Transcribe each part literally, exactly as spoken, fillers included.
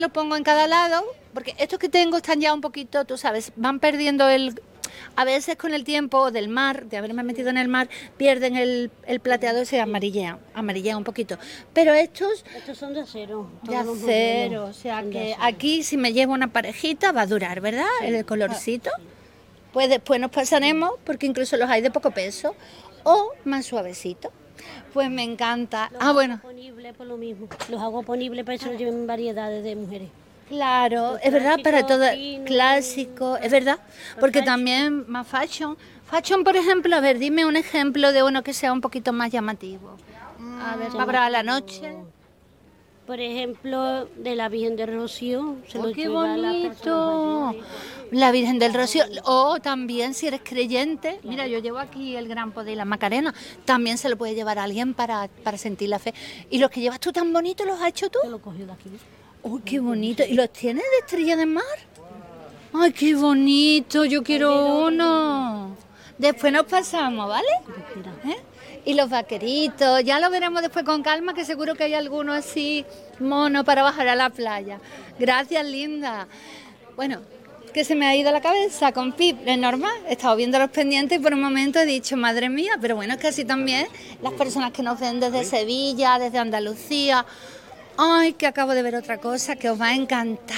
Lo pongo en cada lado, porque estos que tengo están ya un poquito, tú sabes, van perdiendo el... A veces con el tiempo del mar, de haberme metido en el mar, pierden el, el plateado y se amarillean, amarillean un poquito. Pero estos... Estos son de acero. De acero, o sea que aquí si me llevo una parejita va a durar, ¿verdad? Sí. El colorcito. Sí. Pues después nos pasaremos, porque incluso los hay de poco peso, o más suavecitos. Pues me encanta. Los ah, bueno. Ponibles por lo mismo. Los hago ponibles para eso lleven variedades de mujeres. Claro, es verdad, para todo clásico, es verdad, porque también más fashion. Fashion, por ejemplo, a ver, dime un ejemplo de uno que sea un poquito más llamativo. A ver, para la noche. Por ejemplo, de la Virgen del Rocío. Se Oh, lo ¡qué lleva bonito! La Virgen del Rocío. O también, si eres creyente, mira, yo llevo aquí el Gran Poder y la Macarena, también se lo puede llevar a alguien para, para sentir la fe. ¿Y los que llevas tú tan bonitos los has hecho tú? Yo lo cogí de aquí. ¡Oh, qué bonito! ¿Y los tienes de estrella de mar? ¡Ay, qué bonito! Yo quiero uno. Después nos pasamos, ¿vale? ¿Eh? Y los vaqueritos, ya lo veremos después con calma, que seguro que hay alguno así mono para bajar a la playa. Gracias, linda. Bueno, que se me ha ido la cabeza con Pip, es normal. He estado viendo los pendientes y por un momento he dicho, madre mía, pero bueno, es que así también las personas que nos ven desde Sevilla, desde Andalucía. Ay, que acabo de ver otra cosa que os va a encantar.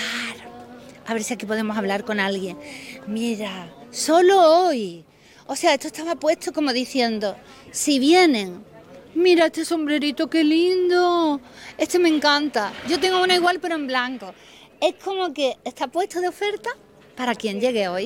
A ver si aquí podemos hablar con alguien. Mira, solo hoy. O sea, esto estaba puesto como diciendo, si vienen, mira este sombrerito, qué lindo. Este me encanta. Yo tengo uno igual, pero en blanco. Es como que está puesto de oferta para quien llegue hoy.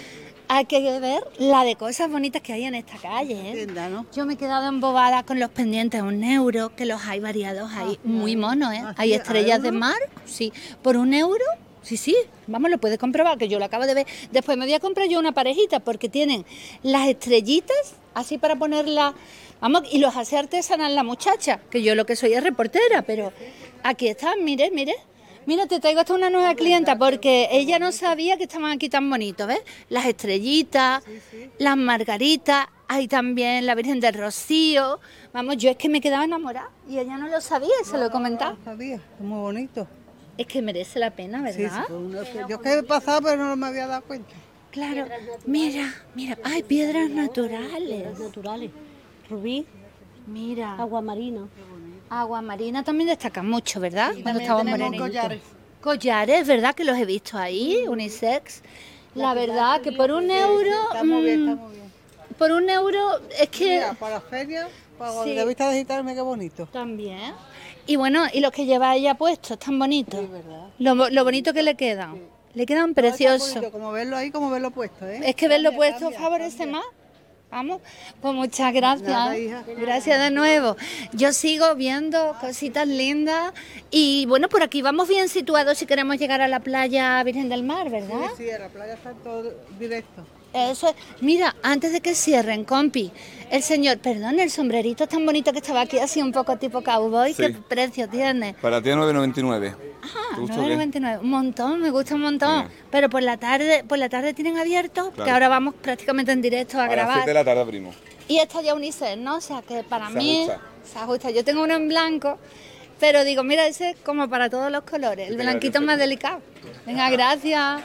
Hay que ver la de cosas bonitas que hay en esta calle, ¿eh? Yo me he quedado embobada con los pendientes a un euro, que los hay variados ahí, muy monos, ¿eh? Hay estrellas de mar, sí, por un euro. Sí, sí, vamos, lo puedes comprobar, que yo lo acabo de ver. Después me voy a comprar yo una parejita, porque tienen las estrellitas, así para ponerla, vamos, y los hace artesanal la muchacha, que yo lo que soy es reportera, pero aquí están, mire, mire. Mira, te traigo hasta una nueva clienta, porque ella no sabía que estaban aquí tan bonitos, ¿ves? Las estrellitas, las margaritas, hay también la Virgen del Rocío. Vamos, yo es que me quedaba enamorada, y ella no lo sabía, y se lo he comentado. No sabía, es muy bonito. Es que merece la pena, ¿verdad? Sí, sí, yo que he pasado, pero no me había dado cuenta. Claro, mira, mira, hay piedras naturales. Piedras naturales. Rubí, mira. agua marina. Agua marina también destaca mucho, ¿verdad? Sí, cuando estamos morenitos. Collares. Collares, ¿verdad? Que los he visto ahí, unisex. La verdad que por un euro... Está muy bien, está muy bien. Por un euro es que... Mira, para la feria, para Sí. de vista digital, mira qué bonito. También. Y bueno, y los que lleva ella puestos, tan bonitos. Sí, verdad. Lo, lo bonito que le quedan. Le quedan preciosos. Bonito, como verlo ahí, como verlo puesto, ¿eh? Es que verlo Cambia, puesto cambia, favorece cambia. más. Vamos, pues muchas gracias. Nada, hija. Gracias de nuevo. Yo sigo viendo cositas lindas y bueno, por aquí vamos bien situados si queremos llegar a la playa Virgen del Mar, ¿verdad? Sí, sí, a la playa está todo directo. Eso es. Mira, antes de que cierren, compi, el señor, perdón, el sombrerito tan bonito que estaba aquí, así un poco tipo cowboy, Sí. ¿qué precio tiene? Para ti nueve noventa y nueve. Ah, ¿Te gustó nueve qué? noventa y nueve, un montón, me gusta un montón. Sí. Pero por la tarde, por la tarde tienen abierto, que Claro. ahora vamos prácticamente en directo a, A las grabar. siete de la tarde, primo. Y esta ya unisex, ¿no? O sea, que para Se mí ajusta. se ajusta. Yo tengo uno en blanco, pero digo, mira, ese es como para todos los colores. El Te blanquito es quedaría más delicado. Venga, gracias.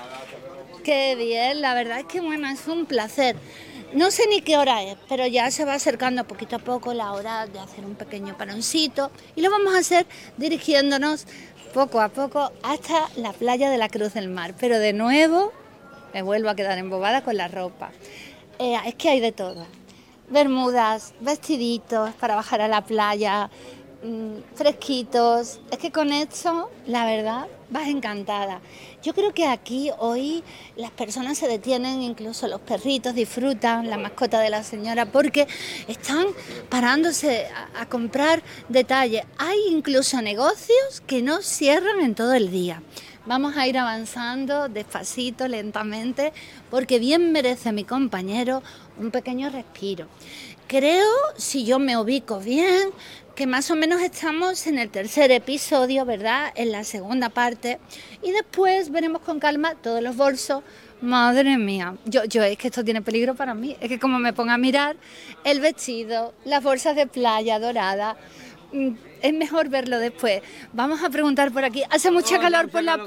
Qué bien, la verdad es que bueno, es un placer. No sé ni qué hora es, pero ya se va acercando poquito a poco la hora de hacer un pequeño paroncito y lo vamos a hacer dirigiéndonos poco a poco hasta la playa de la Cruz del Mar. Pero de nuevo me vuelvo a quedar embobada con la ropa. Eh, es que hay de todo. Bermudas, vestiditos para bajar a la playa, mmm, fresquitos. Es que con esto, la verdad, vas encantada. Yo creo que aquí hoy las personas se detienen, incluso los perritos disfrutan, la mascota de la señora, porque están parándose a, a comprar detalles. Hay incluso negocios que no cierran en todo el día. Vamos a ir avanzando despacito, lentamente, porque bien merece mi compañero un pequeño respiro. Creo, si yo me ubico bien, que más o menos estamos en el tercer episodio, ¿verdad? En la segunda parte. Y después veremos con calma todos los bolsos. Madre mía, yo, yo es que esto tiene peligro para mí. Es que como me ponga a mirar el vestido, las bolsas de playa doradas, es mejor verlo después. Vamos a preguntar por aquí. Hace mucha calor por la